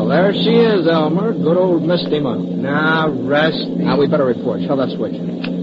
there she is, Elmer. Good old Misty Mountain. Now, Rusty. Now, we better report. Show that switch.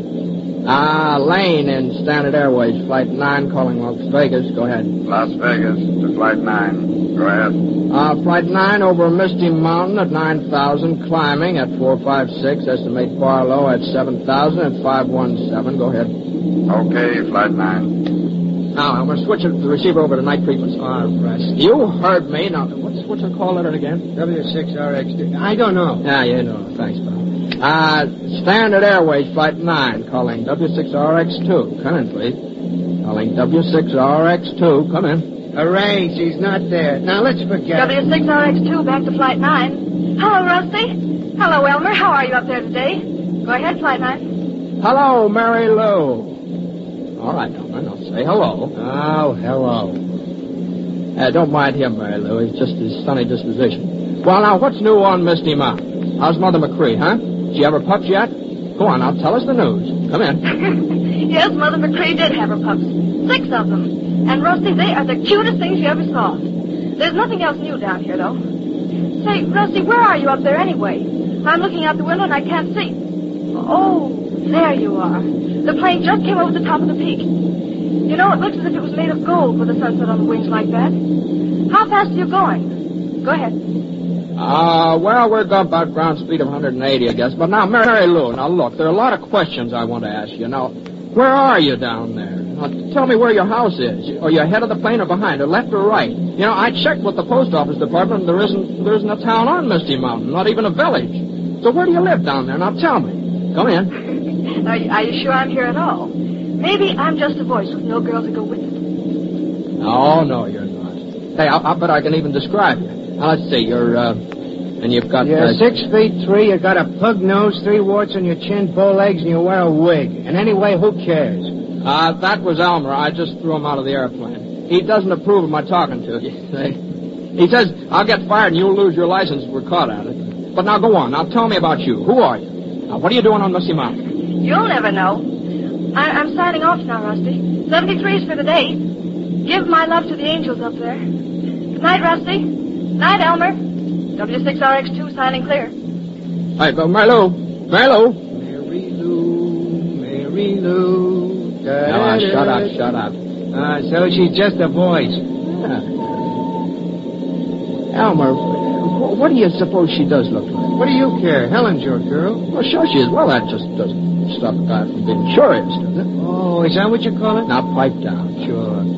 Lane in Standard Airways, Flight 9, calling Las Vegas. Go ahead. Las Vegas to Flight 9. Go ahead. Flight 9 over Misty Mountain at 9,000, climbing at 456. Estimate bar low at 7,000 at 517. Go ahead. Okay, Flight 9. Now, I'm going to switch the receiver over to night frequency. Rusty. You heard me. Now, what's her call letter again? W6RX2. I don't know. Yeah, you know. Thanks, pal. Standard Airways, Flight 9, calling W6RX2. Come in, please. Calling W6RX2. Come in. Hooray, she's not there. Now, let's forget it. W6RX2, back to Flight 9. Hello, Rusty. Hello, Elmer. How are you up there today? Go ahead, Flight 9. Hello, Mary Lou. All right, Elmer, now say hello. Oh, hello. Don't mind him, Mary Lou. He's just his sunny disposition. Well, now, what's new on Misty Mountain? How's Mother McCree, huh? Did she have her pups yet? Go on, now, tell us the news. Come in. Yes, Mother McCree did have her pups. 6 of them. And, Rusty, they are the cutest things you ever saw. There's nothing else new down here, though. Say, Rusty, where are you up there anyway? I'm looking out the window and I can't see. Oh, there you are. The plane just came over the top of the peak. You know, it looks as if it was made of gold with the sunset on the wings like that. How fast are you going? Go ahead. Well, we're got about ground speed of 180, I guess. But now, Mary Lou, now look, there are a lot of questions I want to ask you. Now, where are you down there? Now, tell me where your house is. Are you ahead of the plane or behind or left or right? You know, I checked with the post office department and there isn't a town on Misty Mountain, not even a village. So where do you live down there? Now, tell me. Come in. Are you sure I'm here at all? Maybe I'm just a voice with no girl to go with it. No, you're not. Hey, I bet I can even describe you. Now, let's see, and you've got... You're 6'3", you got a pug nose, 3 warts on your chin, bow legs, and you wear a wig. And anyway, who cares? That was Elmer. I just threw him out of the airplane. He doesn't approve of my talking to you. He says, I'll get fired and you'll lose your license if we're caught at it. But now go on. Now tell me about you. Who are you? Now, what are you doing on Misty Mountain? You'll never know. I'm signing off now, Rusty. 73's for the day. Give my love to the angels up there. Good night, Rusty. Night, Elmer. W6RX2 signing clear. Hey, Mary Lou. Mary Lou. Now, shut up. So she's just a voice. Yeah. Elmer, what do you suppose she does look like? What do you care? Helen's your girl. Well, sure she is. Well, that just doesn't stop a guy from being curious, does it? Oh, is that what you call it? Now, pipe down. Sure.